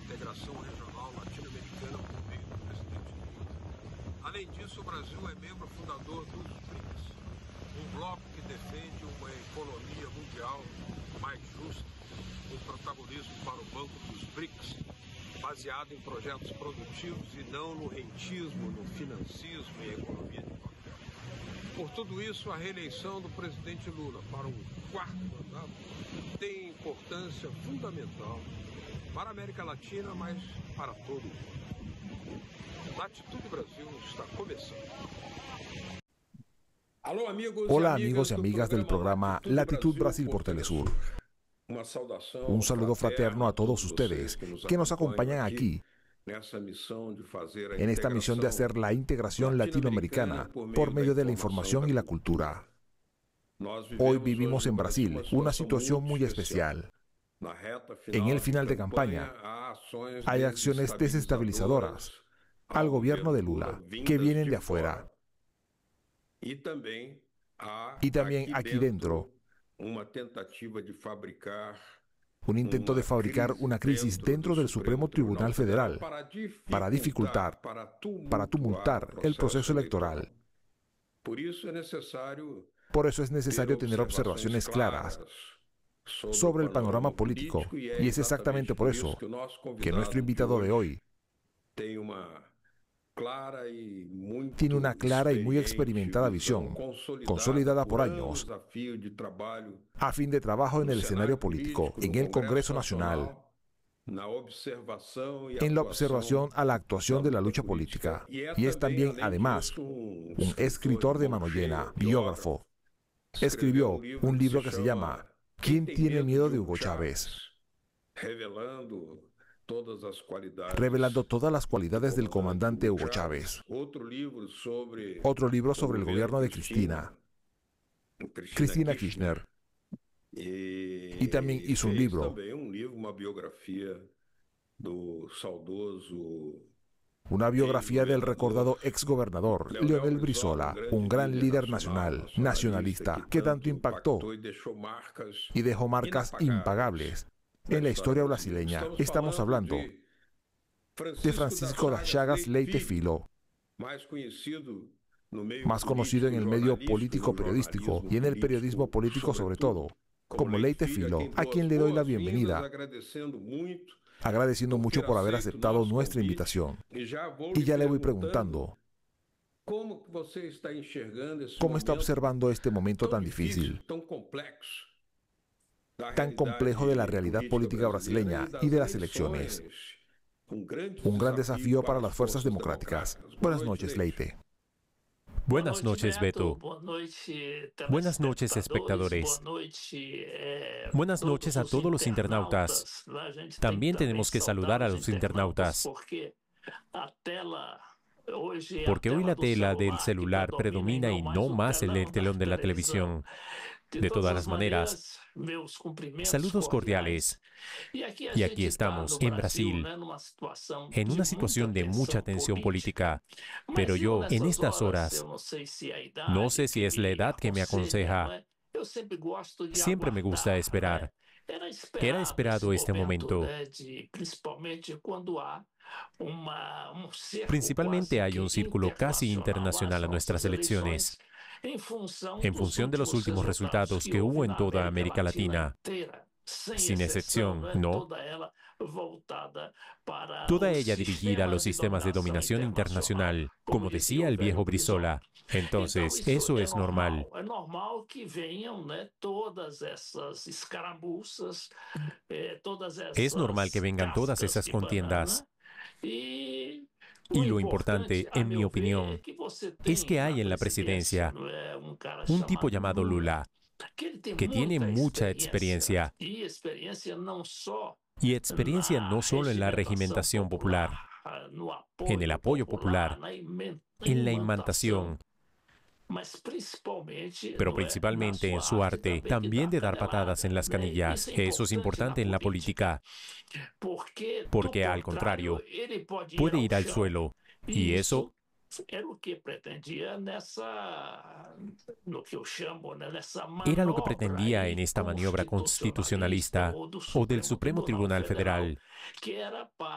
integração regional latino-americana por meio do presidente Lula. Além disso, o Brasil é membro fundador dos BRICS, bloco que defende uma economia mundial mais justa, com protagonismo para o Banco dos BRICS, baseado em projetos produtivos e não no rentismo, no financismo e economia de papel. Por tudo isso, a reeleição do presidente Lula para um quarto mandato tem importância fundamental para a América Latina, mas para todo o mundo. Latitude Brasil está começando. Hola amigos y amigas del programa Latitud Brasil por Telesur. Un saludo fraterno a todos ustedes que nos acompañan aquí en esta misión de hacer la integración latinoamericana por medio de la información y la cultura. Hoy vivimos en Brasil una situación muy especial. En el final de campaña hay acciones desestabilizadoras al gobierno de Lula que vienen de afuera. Y también aquí dentro, un intento de fabricar una crisis dentro del Supremo Tribunal Federal para dificultar, para tumultar el proceso electoral. Por eso es necesario tener observaciones claras sobre el panorama político, y es exactamente por eso que nuestro invitado de hoy tiene una clara y muy experimentada visión, consolidada por años, a fin de trabajo en el escenario político, en el Congreso Nacional, en la observación a la actuación de la lucha política. Y es también, además, un escritor de mano llena, biógrafo. Escribió un libro que se llama ¿Quién tiene miedo de Hugo Chávez?, revelando todas las cualidades del comandante Hugo Chávez. Otro libro sobre el gobierno de Cristina Kirchner. Y también hizo un libro, una biografía del recordado exgobernador Leonel Brizola, un gran líder nacional, nacionalista, que tanto impactó y dejó marcas impagables en la historia brasileña. Estamos hablando de Francisco das Chagas Leite Filho, más conocido en el medio político periodístico y en el periodismo político sobre todo, como Leite Filho, a quien le doy la bienvenida, agradeciendo mucho por haber aceptado nuestra invitación. Y ya le voy preguntando, ¿cómo está observando este momento tan difícil, tan complejo de la realidad política brasileña y de las elecciones? Un gran desafío para las fuerzas democráticas. Buenas noches, Leite. Buenas noches, Beto. Buenas noches, espectadores. Buenas noches a todos los internautas. También tenemos que saludar a los internautas, porque hoy la tela del celular predomina y no más el telón de la televisión. De todas las maneras, saludos cordiales. Y aquí estamos, en Brasil, en una situación de mucha tensión política. Pero yo, en estas horas, no sé si es la edad que me aconseja. Siempre me gusta esperar. Era esperado este momento. Principalmente hay un círculo casi internacional a nuestras elecciones, en función de los últimos resultados que hubo en toda América Latina, sin excepción, ¿no? Toda ella dirigida a los sistemas de dominación internacional, como decía el viejo Brizola. Entonces, eso es normal. Es normal que vengan todas esas contiendas. Y lo importante, en mi opinión, es que hay en la presidencia un tipo llamado Lula, que tiene mucha experiencia. Y experiencia no solo en la regimentación popular, en el apoyo popular, en la imantación, pero principalmente en su arte, también de dar patadas en las canillas. Eso es importante en la política, porque al contrario, puede ir al suelo, y eso era lo que pretendía en esta maniobra constitucionalista o del Supremo Tribunal Federal,